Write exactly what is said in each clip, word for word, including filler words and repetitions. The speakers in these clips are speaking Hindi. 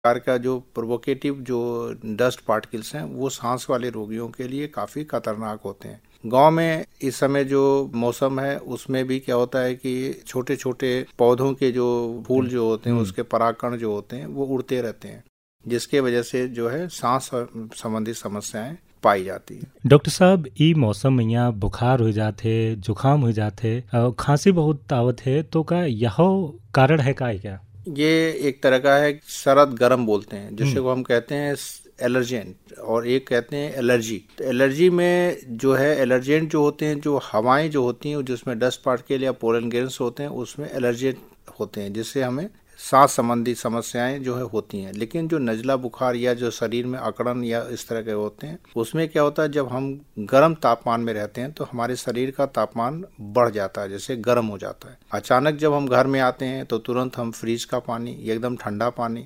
प्रकार का जो प्रोवोकेटिव जो डस्ट पार्टिकल्स हैं वो सांस वाले रोगियों के लिए काफ़ी खतरनाक होते हैं। गांव में इस समय जो मौसम है उसमें भी क्या होता है कि छोटे छोटे पौधों के जो फूल जो होते हैं उसके परागकण जो होते हैं वो उड़ते रहते हैं, जिसके वजह से जो है सांस संबंधी समस्याएं पाई जाती है। डॉक्टर साहब, ई मौसम में यहाँ बुखार हो जाते, जुकाम हो जाते और खांसी बहुत आवत है, तो का यह कारण है का क्या? ये एक तरह का है, सरद गर्म बोलते हैं जिसे वो हम कहते हैं एलर्जेंट, और एक कहते हैं एलर्जी। तो एलर्जी में जो है एलर्जेंट जो होते हैं, जो हवाएं जो होती हैं जिसमें डस्ट पार्टिकल या पोलन ग्रेन्स होते हैं उसमें एलर्जेंट होते हैं, जिससे हमें सांस संबंधी समस्याएं जो है होती हैं। लेकिन जो नज़ला बुखार या जो शरीर में अकड़न या इस तरह के होते हैं उसमें क्या होता है, जब हम गर्म तापमान में रहते हैं तो हमारे शरीर का तापमान बढ़ जाता है, जैसे गर्म हो जाता है। अचानक जब हम घर में आते हैं तो तुरंत हम फ्रिज का पानी, एकदम ठंडा पानी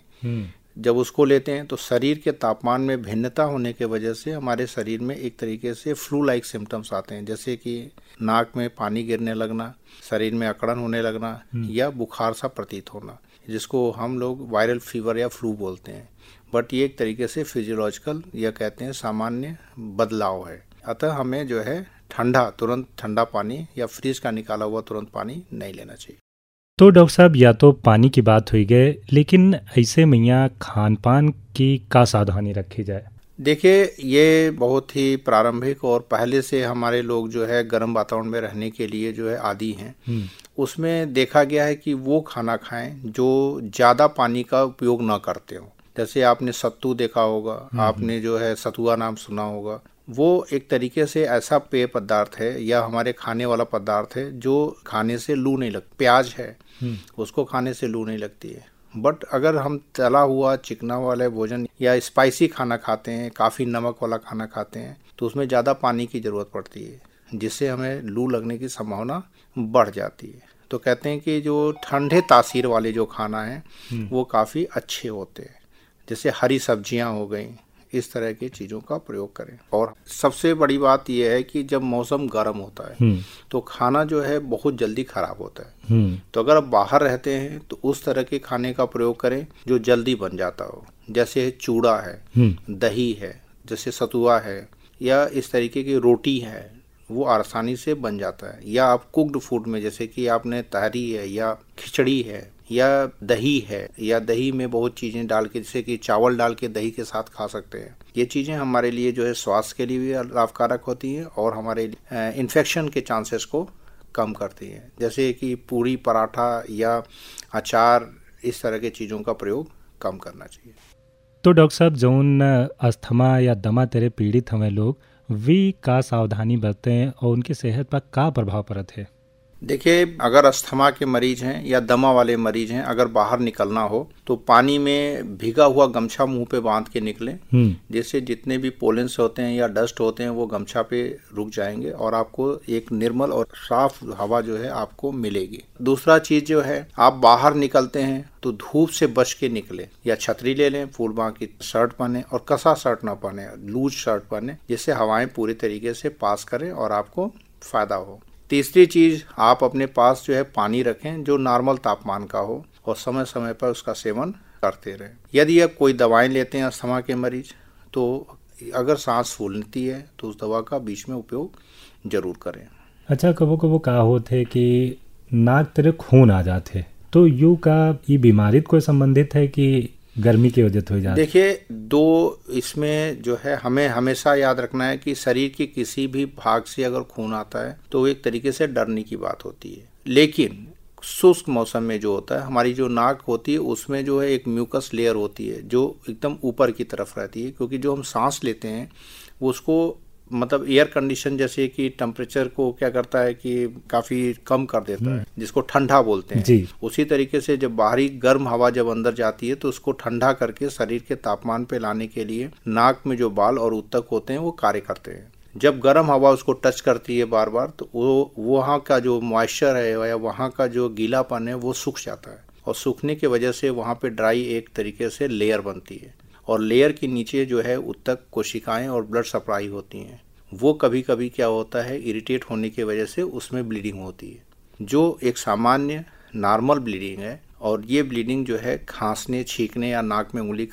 जब उसको लेते हैं तो शरीर के तापमान में भिन्नता होने के वजह से हमारे शरीर में एक तरीके से फ्लू लाइक सिम्टम्स आते हैं, जैसे कि नाक में पानी गिरने लगना, शरीर में अकड़न होने लगना या बुखार सा प्रतीत होना, जिसको हम लोग वायरल फीवर या फ्लू बोलते हैं। बट ये एक तरीके से फिजियोलॉजिकल या कहते हैं सामान्य बदलाव है। अतः हमें जो है ठंडा तुरंत ठंडा पानी या फ्रिज का निकाला हुआ तुरंत पानी नहीं लेना चाहिए। तो डॉक्टर साहब, या तो पानी की बात हुई गए, लेकिन ऐसे में यहाँ खान पान की क्या सावधानी रखी जाए? देखिए, ये बहुत ही प्रारंभिक और पहले से हमारे लोग जो है गर्म वातावरण में रहने के लिए जो है आदी हैं। उसमें देखा गया है कि वो खाना खाएं जो ज़्यादा पानी का उपयोग ना करते हो। जैसे आपने सत्तू देखा होगा, आपने जो है सतुआ नाम सुना होगा। वो एक तरीके से ऐसा पेय पदार्थ है या हमारे खाने वाला पदार्थ है जो खाने से लू नहीं लगती। प्याज है, उसको खाने से लू नहीं लगती है। बट अगर हम तला हुआ चिकना वाले भोजन या स्पाइसी खाना खाते हैं, काफ़ी नमक वाला खाना खाते हैं, तो उसमें ज़्यादा पानी की ज़रूरत पड़ती है, जिससे हमें लू लगने की संभावना बढ़ जाती है। तो कहते हैं कि जो ठंडे तासीर वाले जो खाना है वो काफ़ी अच्छे होते हैं, जैसे हरी सब्जियां हो गई, इस तरह की चीज़ों का प्रयोग करें। और सबसे बड़ी बात यह है कि जब मौसम गर्म होता है तो खाना जो है बहुत जल्दी खराब होता है। तो अगर आप बाहर रहते हैं तो उस तरह के खाने का प्रयोग करें जो जल्दी बन जाता हो, जैसे चूड़ा है, दही है, जैसे सतुआ है, या इस तरीके की रोटी है, वो आसानी से बन जाता है। या आप कुक्ड फूड में जैसे कि आपने तहरी है या खिचड़ी है या दही है, या दही में बहुत चीज़ें डाल के, जैसे कि चावल डाल के दही के साथ खा सकते हैं। ये चीज़ें हमारे लिए जो है स्वास्थ्य के लिए भी लाभकारक होती हैं और हमारे इन्फेक्शन के चांसेस को कम करती हैं। जैसे कि पूरी, पराठा या अचार, इस तरह के चीज़ों का प्रयोग कम करना चाहिए। तो डॉक्टर साहब, जौन अस्थमा या दमा तेरे पीड़ित हमें लोग वी का सावधानी बरतें हैं और उनकी सेहत पर का प्रभाव पड़ता है? देखिए, अगर अस्थमा के मरीज हैं या दमा वाले मरीज हैं, अगर बाहर निकलना हो तो पानी में भीगा हुआ गमछा मुंह पे बांध के निकलें, जिससे जितने भी पोलेंस होते हैं या डस्ट होते हैं वो गमछा पे रुक जाएंगे और आपको एक निर्मल और साफ हवा जो है आपको मिलेगी। दूसरा चीज जो है, आप बाहर निकलते हैं तो धूप से बच के निकले, या छतरी ले लें, फूल बांह की शर्ट पहने और कसा शर्ट ना पहने, लूज शर्ट पहने, जिससे हवाएं पूरी तरीके से पास करें और आपको फायदा हो। तीसरी चीज, आप अपने पास जो है पानी रखें जो नॉर्मल तापमान का हो और समय समय पर उसका सेवन करते रहें। यदि आप कोई दवाएं लेते हैं अस्थमा के मरीज, तो अगर सांस फूलती है तो उस दवा का बीच में उपयोग जरूर करें। अच्छा, कबो कबो का होते कि नाक तेरे खून आ जाते, तो यू का ये बीमारी कोई संबंधित है कि गर्मी की वजह से हो जाती? देखिए, दो इसमें जो है हमें हमेशा याद रखना है कि शरीर के किसी भी भाग से अगर खून आता है तो एक तरीके से डरने की बात होती है। लेकिन शुष्क मौसम में जो होता है, हमारी जो नाक होती है उसमें जो है एक म्यूकस लेयर होती है जो एकदम ऊपर की तरफ रहती है, क्योंकि जो हम सांस लेते हैं वो उसको मतलब एयर कंडीशन जैसे कि टेम्परेचर को क्या करता है कि काफी कम कर देता है, जिसको ठंडा बोलते हैं। उसी तरीके से जब बाहरी गर्म हवा जब अंदर जाती है तो उसको ठंडा करके शरीर के तापमान पे लाने के लिए नाक में जो बाल और ऊतक होते हैं वो कार्य करते हैं। जब गर्म हवा उसको टच करती है बार बार तो वो वहाँ का जो मॉइस्चर है या वहाँ का जो गीलापन है वो सूख जाता है, और सूखने की वजह से वहाँ पे ड्राई एक तरीके से लेयर बनती है, और लेयर के नीचे जो है ऊतक, कोशिकाएं और ब्लड सप्लाई होती हैं। वो कभी कभी क्या होता है, इरिटेट होने की वजह से उसमें ब्लीडिंग होती है, जो एक सामान्य नॉर्मल ब्लीडिंग है। और ये ब्लीडिंग जो है खांसने, छींकने या नाक में उंगली